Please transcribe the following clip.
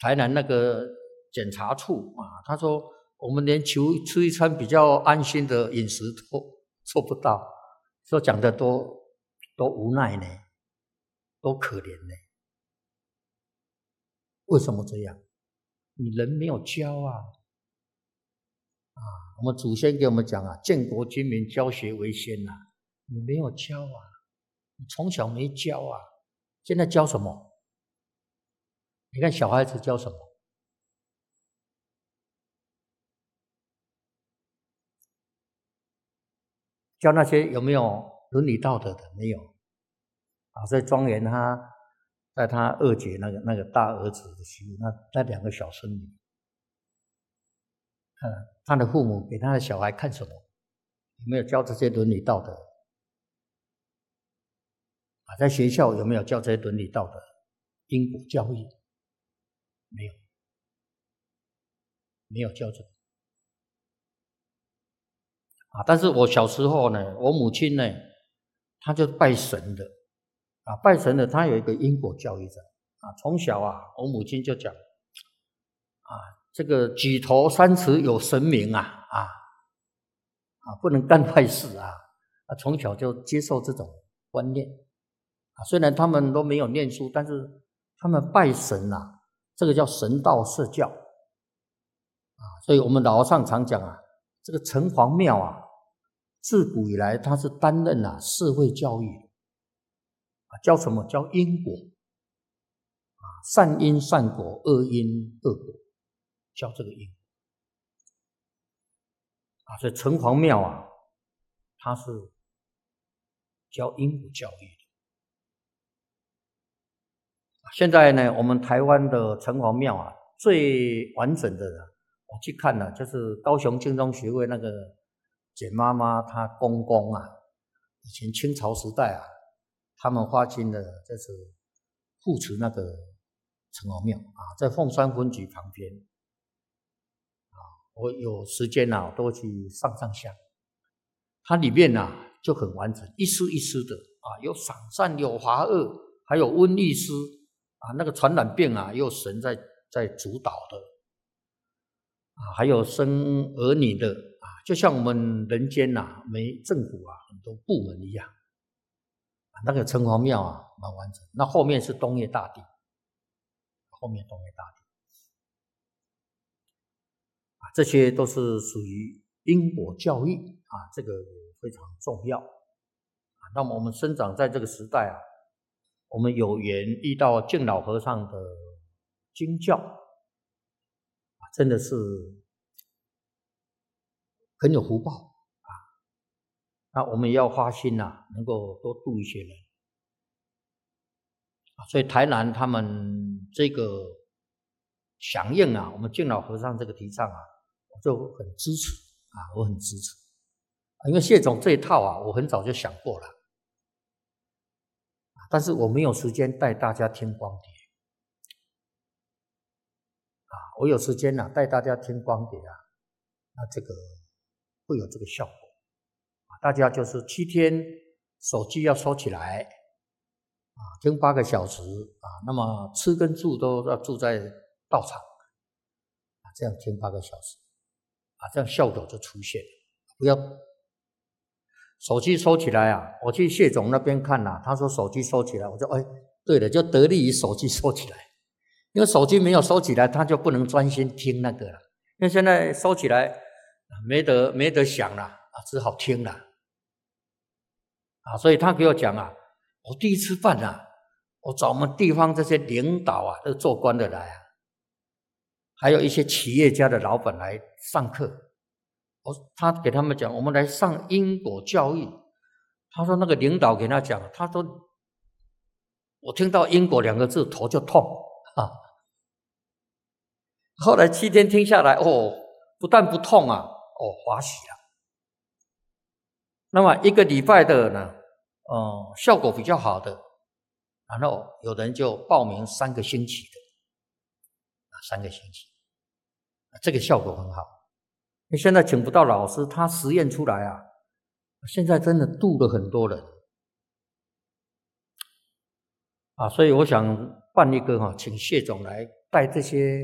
台南那个检察处啊，他说我们连吃一餐比较安心的饮食都做不到，说讲的多无奈呢，多可怜呢。为什么这样？你人没有教啊！我们祖先给我们讲啊，建国军民教学为先啊，你没有教啊，你从小没教啊，现在教什么？你看小孩子教什么？教那些有没有伦理道德的？没有啊。所以庄严他在他二姐那个大儿子的时候，那两个小孙女，他的父母给他的小孩看什么？有没有教这些伦理道德？啊，在学校有没有教这些伦理道德？因果教育没有，没有教这个。啊，但是我小时候呢，我母亲呢，她就拜神的，啊，拜神的，她有一个因果教育的，啊，从小啊，我母亲就讲，啊，这个举头三尺有神明啊，不能干坏事啊，从小就接受这种观念，啊，虽然他们都没有念书，但是他们拜神啊，这个叫神道社教，啊，所以我们老和尚常讲啊，这个城隍庙啊，自古以来他是担任社会教育，教什么？教因果，善因善果，恶因恶果，教这个因果。所以城隍庙啊，它是教因果教育的。现在呢，我们台湾的城隍庙啊，最完整的我去看了，就是高雄净宗学会那个简妈妈她公公啊，以前清朝时代啊，他们花金的就是护持那个城隍庙啊，在凤山分局旁边啊，我有时间啊，我都会去上香。它里面啊就很完整，一丝一丝的啊，有赏善，有华恶，还有瘟疫师啊，那个传染病啊，有神在主导的啊，还有生儿女的啊，就像我们人间政府啊很多部门一样啊，那个城隍庙啊蛮完整。那后面是东岳大帝，后面东岳大帝啊，这些都是属于因果教育啊，这个非常重要啊。那么我们生长在这个时代啊，我们有缘遇到净老和尚的经教啊，真的是很有福报啊。那我们也要花心能够多度一些人啊。所以台南他们这个响应我们净老和尚这个提倡我就很支持我很支持因为谢总这一套我很早就想过了但是我没有时间带大家听光碟我有时间带大家听光碟那这个会有这个效果大家就是7天手机要收起来听8个小时那么吃跟住都要住在道场这样听8个小时这样效果就出现了。不要手机收起来我去谢总那边看他说手机收起来，我就对了，就得利于手机收起来，因为手机没有收起来，他就不能专心听那个了。因为现在收起来没得想了只好听了所以他给我讲我第一次办我找我们地方这些领导这做官的来还有一些企业家的老板来上课。他给他们讲，我们来上因果教育。他说那个领导给他讲，他说我听到因果2个字头就痛后来7天听下来不但不痛欢喜了。那么1个礼拜的呢效果比较好的，然后有人就报名3个星期的3个星期这个效果很好。因为现在请不到老师，他实验出来现在真的度了很多人所以我想办一个请谢总来带这些